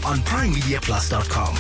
on primemediaplus.com.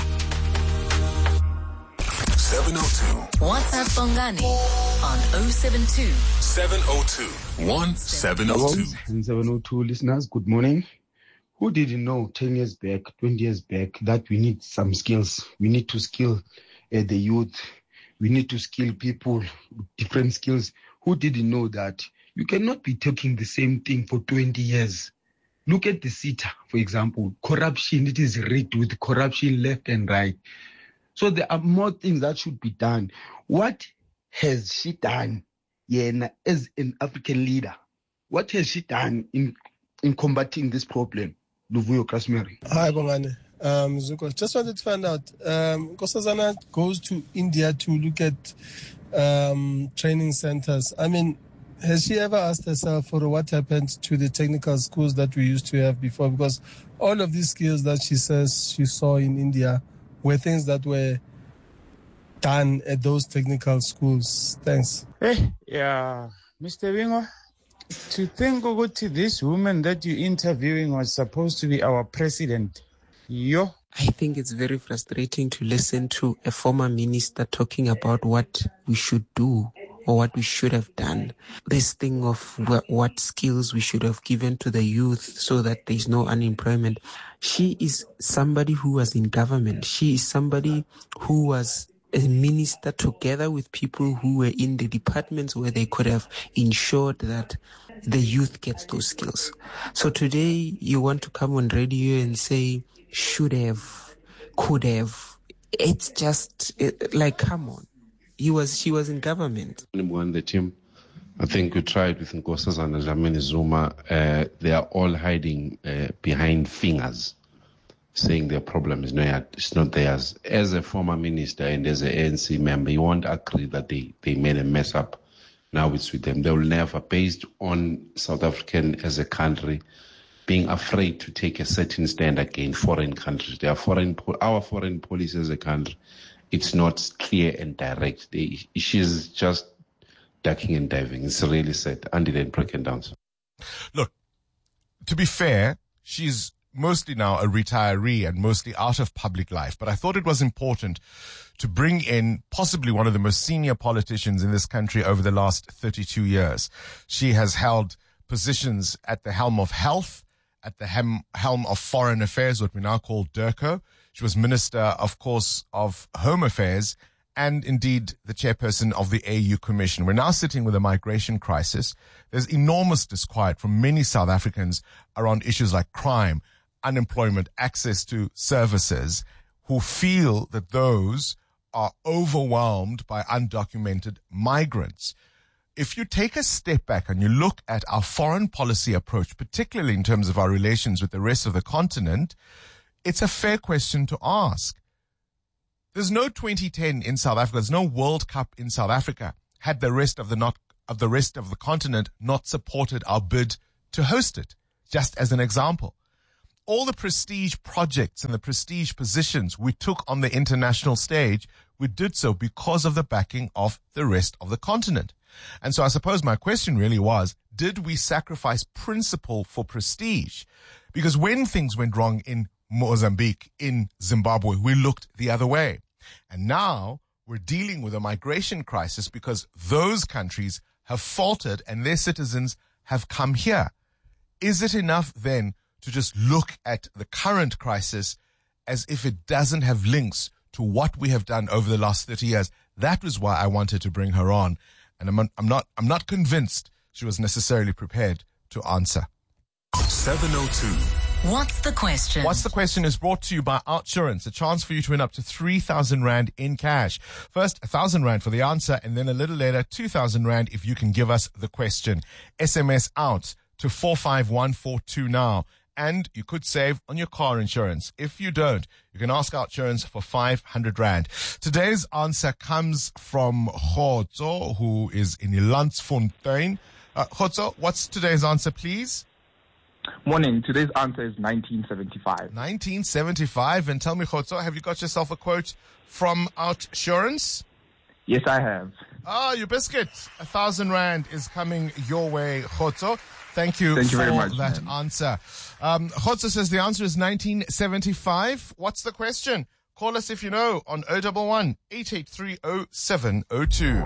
702. WhatsApp Bongani on 072 702 172. And 702 listeners, good morning. Who didn't know 10 years back, 20 years back, that we need some skills? We need to skill the youth. We need to skill people with different skills. Who didn't know that? You cannot be talking the same thing for 20 years. Look at the SETA, for example. Corruption, it is rigged with corruption left and right. So there are more things that should be done. What has she done as an African leader? What has she done in combating this problem? Luvuyo Kasmeri. Hi, Bongani. Zuko, just wanted to find out, Nkosazana goes to India to look at training centers. I mean, has she ever asked herself for what happened to the technical schools that we used to have before? Because all of these skills that she says she saw in India were things that were done at those technical schools. Thanks. Hey, yeah, Mr. Wingo, to think about this woman that you're interviewing was supposed to be our president. Yo. I think it's very frustrating to listen to a former minister talking about what we should do or what we should have done. This thing of what skills we should have given to the youth so that there's no unemployment. She is somebody who was in government. She is somebody who was a minister together with people who were in the departments where they could have ensured that the youth gets those skills. So today you want to come on radio and say, should have, could have. It's just like, come on. She was in government. The team, I think we tried with Nkosazana Dlamini Zuma. They are all hiding behind fingers, saying their problem is it's not theirs. As a former minister and as an ANC member, you won't agree that they made a mess up. Now it's with them. They will never, based on South African as a country being afraid to take a certain stand against foreign countries. Our foreign policy as a country, it's not clear and direct. She's just ducking and diving. It's really sad. Andy then breaking down. Look, to be fair, she's mostly now a retiree and mostly out of public life. But I thought it was important to bring in possibly one of the most senior politicians in this country over the last 32 years. She has held positions at the helm of health, at the helm of foreign affairs, what we now call DIRCO. She was Minister, of course, of Home Affairs and indeed the chairperson of the AU Commission. We're now sitting with a migration crisis. There's enormous disquiet from many South Africans around issues like crime, unemployment, access to services, who feel that those are overwhelmed by undocumented migrants. If you take a step back and you look at our foreign policy approach, particularly in terms of our relations with the rest of the continent, it's a fair question to ask. There's no 2010 in South Africa. There's no World Cup in South Africa had the rest of the continent not supported our bid to host it, just as an example. All the prestige projects and the prestige positions we took on the international stage, we did so because of the backing of the rest of the continent. And so I suppose my question really was, did we sacrifice principle for prestige? Because when things went wrong in Mozambique, in Zimbabwe, we looked the other way. And now we're dealing with a migration crisis because those countries have faltered and their citizens have come here. Is it enough then to just look at the current crisis as if it doesn't have links to what we have done over the last 30 years? That was why I wanted to bring her on. And I'm not convinced she was necessarily prepared to answer. 702. What's the question? What's the question is brought to you by Outsurance, a chance for you to win up to 3,000 Rand in cash. First, 1,000 Rand for the answer, and then a little later, 2,000 Rand if you can give us the question. SMS out to 45142 now. And you could save on your car insurance. If you don't, you can ask Outsurance for 500 Rand. Today's answer comes from Khotso, who is in Ilandsfontein. Khotso, what's today's answer, please? Morning. Today's answer is 1975. 1975. And tell me, Khotso, have you got yourself a quote from Outsurance? Yes, I have. Ah, your biscuit. 1,000 Rand is coming your way, Khotso. Thank you for very much, that answer. Khotso says the answer is 1975. What's the question? Call us if you know on 011-883-0702.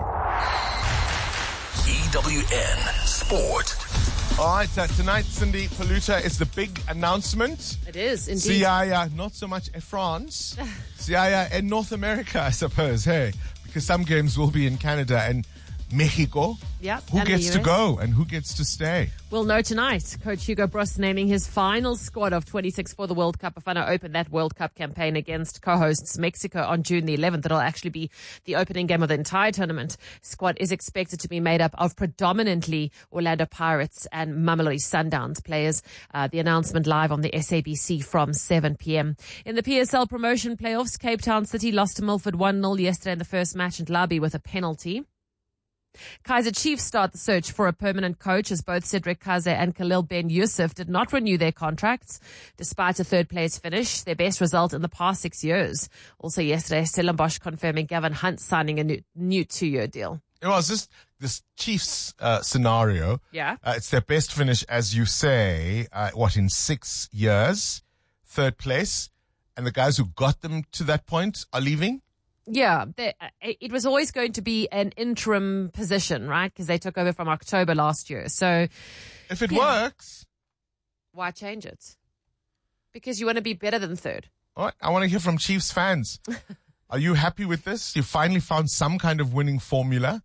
EWN Sport. All right, tonight, Cindy Paluta, is the big announcement. It is, indeed. Siaya, not so much in France. Siaya in North America, I suppose, hey? Because some games will be in Canada and Mexico. Yeah, Who and gets the to US. go and who gets to stay? We'll know tonight. Coach Hugo Broos naming his final squad of 26 for the World Cup. Bafana opened that World Cup campaign against co-hosts Mexico on June the 11th. It'll actually be the opening game of the entire tournament. Squad is expected to be made up of predominantly Orlando Pirates and Mamelodi Sundowns players. The announcement live on the SABC from 7 p.m. In the PSL promotion playoffs, Cape Town City lost to Milford 1-0 yesterday in the first match at Labi with a penalty. Kaizer Chiefs start the search for a permanent coach as both Cedric Kaze and Khalil Ben Yusuf did not renew their contracts despite a third place finish, their best result in the past 6 years. Also yesterday, Stellenbosch confirming Gavin Hunt signing a new 2-year deal. It was this Chiefs scenario. Yeah. It's their best finish, as you say, in 6 years, third place, and the guys who got them to that point are leaving? Yeah, it was always going to be an interim position, right? Because they took over from October last year. So if it works, why change it? Because you want to be better than third. All right, I want to hear from Chiefs fans. Are you happy with this? You finally found some kind of winning formula.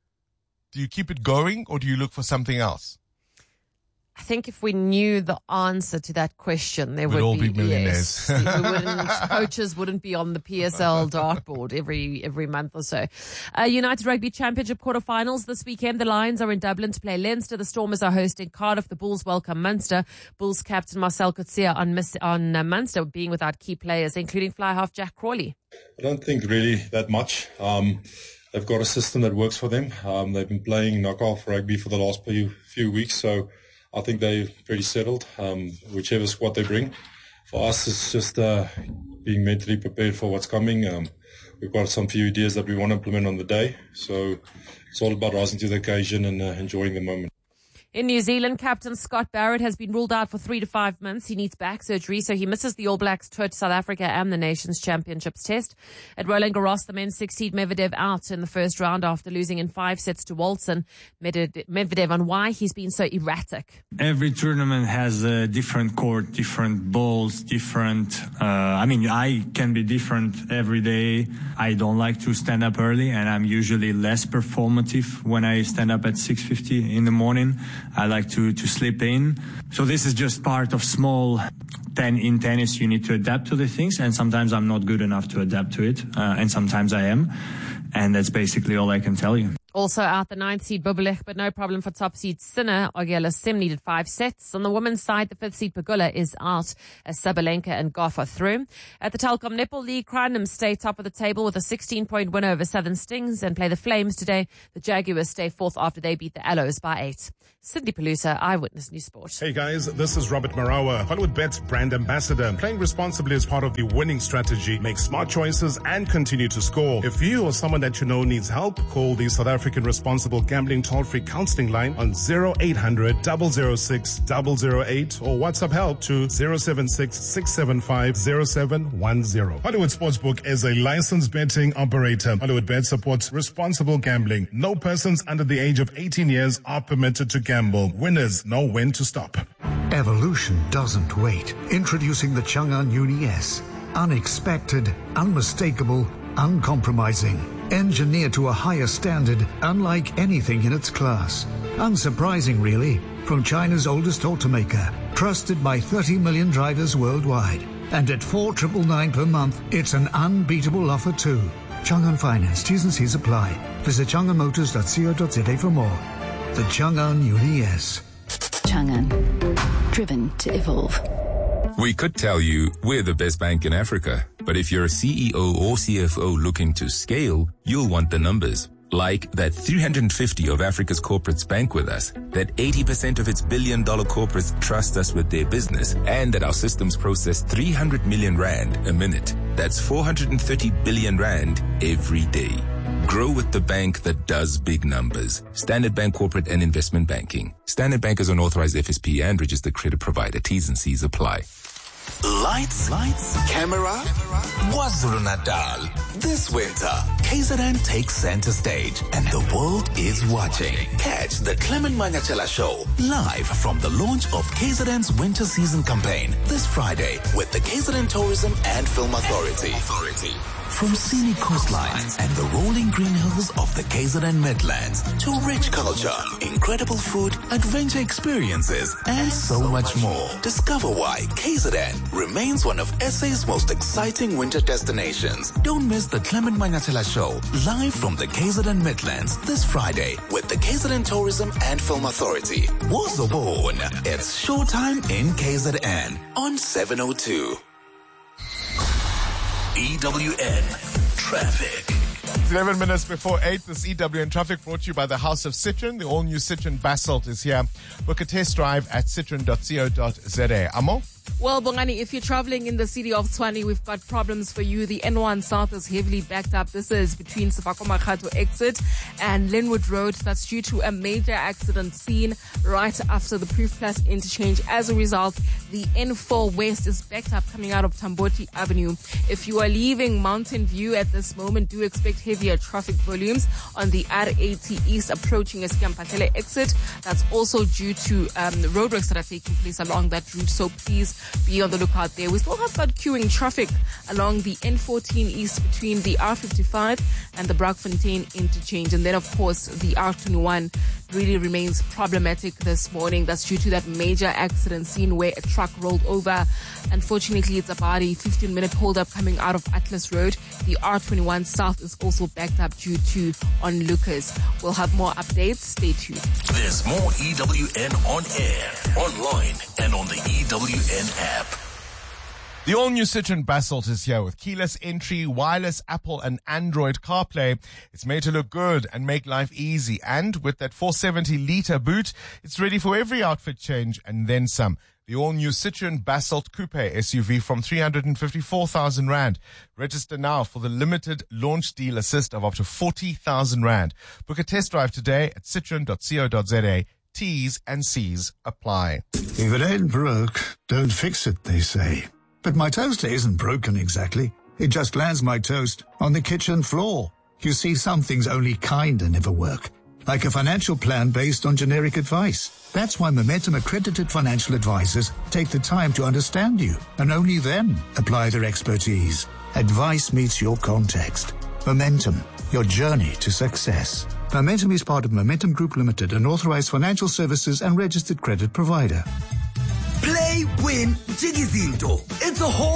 Do you keep it going or do you look for something else? I think if we knew the answer to that question, there We'd would all be millionaires. Yes. Coaches wouldn't be on the PSL dartboard every month or so. United Rugby Championship quarterfinals this weekend. The Lions are in Dublin to play Leinster. The Stormers are hosting Cardiff. The Bulls welcome Munster. Bulls captain Marcel Coetzee on Munster being without key players, including fly half Jack Crawley. I don't think really that much. They've got a system that works for them. They've been playing knockoff rugby for the last few weeks, so I think they're pretty settled, whichever squad they bring. For us, it's just being mentally prepared for what's coming. We've got some few ideas that we want to implement on the day. So it's all about rising to the occasion and enjoying the moment. In New Zealand, captain Scott Barrett has been ruled out for 3 to 5 months. He needs back surgery, so he misses the All Blacks tour to South Africa and the Nations Championships test. At Roland Garros, the men's 6-seed Medvedev out in the first round after losing in 5 sets to Walton. Medvedev on why he's been so erratic. Every tournament has a different court, different balls, different... I can be different every day. I don't like to stand up early, and I'm usually less performative when I stand up at 6:50 in the morning. I like to sleep in. So this is just part of small... In tennis, you need to adapt to the things, and sometimes I'm not good enough to adapt to it, and sometimes I am. And that's basically all I can tell you. Also out the 9th seed Bubulech, but no problem for top seed Sinner. Ogiela Sim needed 5 sets. On the women's side, the 5th seed Pagula is out as Sabalenka and Goff are through. At the Telkom Netball League, Cranham stay top of the table with a 16-point win over Southern Stings and play the Flames today. The Jaguars stay 4th after they beat the Aloes by 8. Cindy Palusa, Eyewitness News Sport. Hey guys, this is Robert Marawa, Hollywood Bet's brand ambassador. Playing responsibly is part of the winning strategy. Make smart choices and continue to score. If you or someone that you know needs help, call the South African Responsible Gambling toll-free counseling line on 0800 006 008 or WhatsApp help to 076 675 0710. Hollywood Sportsbook is a licensed betting operator. Hollywood Bet supports responsible gambling. No persons under the age of 18 years are permitted to gamble. Winners know when to stop. Evolution doesn't wait. Introducing the Chang'an Uni S. Unexpected, unmistakable, uncompromising. Engineered to a higher standard, unlike anything in its class. Unsurprising, really, from China's oldest automaker. Trusted by 30 million drivers worldwide. And at $4,999 per month, it's an unbeatable offer too. Chang'an Finance, T's and C's apply. Visit chang'anmotors.co.za for more. The Chang'an Uni S. Chang'an, driven to evolve. We could tell you we're the best bank in Africa, but if you're a CEO or CFO looking to scale, you'll want the numbers. Like that 350 of Africa's corporates bank with us, that 80% of its billion-dollar corporates trust us with their business, and that our systems process 300 million rand a minute. That's 430 billion rand every day. Grow with the bank that does big numbers. Standard Bank Corporate and Investment Banking. Standard Bank is an authorized FSP and registered credit provider. T's and C's apply. Lights, camera, KwaZulu-Natal. This winter, KZN takes center stage and the world is watching. Catch the Clement Manyachela Show live from the launch of KZN's winter season campaign this Friday with the KZN Tourism and Film Authority. From scenic coastlines and the rolling green hills of the KZN Midlands to rich culture, incredible food, adventure experiences, and so much more. Discover why KZN remains one of SA's most exciting winter destinations. Don't miss the Clement Manyachela Show live from the KZN Midlands this Friday with the KZN Tourism and Film Authority. Wozobone. It's showtime in KZN on 702. EWN Traffic. 11 minutes before 8, this EWN Traffic brought to you by the House of Citroen. The all-new Citroen Basalt is here. Book a test drive at citroen.co.za. Amo? Well, Bongani, if you're traveling in the city of Tshwane, we've got problems for you. The N1 South is heavily backed up. This is between Sefako Makhato exit and Linwood Road. That's due to a major accident seen right after the Proof Plus interchange. As a result, the N4 West is backed up coming out of Tamboti Avenue. If you are leaving Mountain View at this moment, do expect heavier traffic volumes on the R80 East approaching Escampatele exit. That's also due to roadworks that are taking place along that route. So please be on the lookout there. We still have got queuing traffic along the N14 East between the R55 and the Braakfontein interchange. And then, of course, the R21 really remains problematic this morning. That's due to that major accident scene where a truck rolled over. Unfortunately, it's about a 15-minute holdup coming out of Atlas Road. The R21 South is also backed up due to onlookers. We'll have more updates. Stay tuned. There's more EWN on air, online, and on the EWN app. The all-new Citroen Basalt is here with keyless entry, wireless Apple and Android CarPlay. It's made to look good and make life easy. And with that 470-litre boot, it's ready for every outfit change and then some. The all-new Citroen Basalt Coupe SUV from 354,000 Rand. Register now for the limited launch deal assist of up to 40,000 Rand. Book a test drive today at citroen.co.za. T's and C's apply. If it ain't broke, don't fix it, they say. But my toaster isn't broken exactly. It just lands my toast on the kitchen floor. You see, some things only kinda never work. Like a financial plan based on generic advice. That's why Momentum accredited financial advisors take the time to understand you and only then apply their expertise. Advice meets your context. Momentum, your journey to success. Momentum is part of Momentum Group Limited, an authorized financial services and registered credit provider. Play, win, Jiggy Zinto. It's a whole